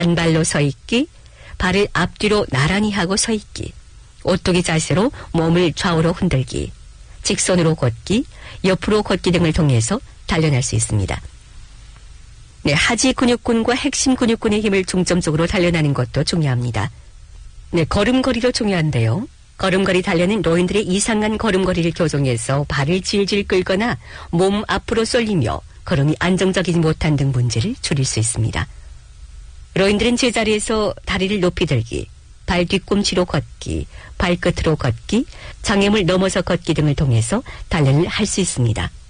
한 발로 서 있기, 발을 앞뒤로 나란히 하고 서 있기, 오뚜기 자세로 몸을 좌우로 흔들기, 직선으로 걷기, 옆으로 걷기 등을 통해서 단련할 수 있습니다. 네, 하지 근육군과 핵심 근육군의 힘을 중점적으로 단련하는 것도 중요합니다. 네, 걸음걸이도 중요한데요. 걸음걸이 단련은 노인들의 이상한 걸음걸이를 교정해서 발을 질질 끌거나 몸 앞으로 쏠리며 걸음이 안정적이지 못한 등 문제를 줄일 수 있습니다. 노인들은 제자리에서 다리를 높이 들기, 발 뒤꿈치로 걷기, 발끝으로 걷기, 장애물 넘어서 걷기 등을 통해서 단련을 할 수 있습니다.